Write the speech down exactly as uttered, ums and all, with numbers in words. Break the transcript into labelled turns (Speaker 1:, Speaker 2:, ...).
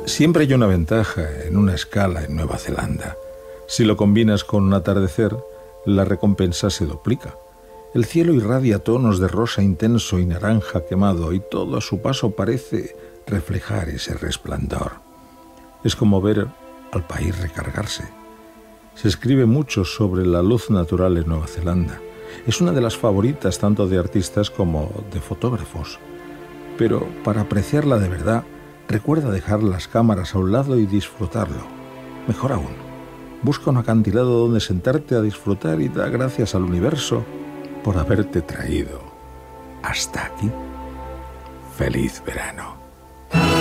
Speaker 1: Siempre hay una ventaja en una escala en Nueva Zelanda. Si lo combinas con un atardecer, la recompensa se duplica. El cielo irradia tonos de rosa intenso y naranja quemado y todo a su paso parece reflejar ese resplandor. Es como ver al país recargarse. Se escribe mucho sobre la luz natural en Nueva Zelanda. Es una de las favoritas tanto de artistas como de fotógrafos. Pero para apreciarla de verdad, recuerda dejar las cámaras a un lado y disfrutarlo. Mejor aún, busca un acantilado donde sentarte a disfrutar y da gracias al universo por haberte traído hasta aquí. ¡Feliz verano!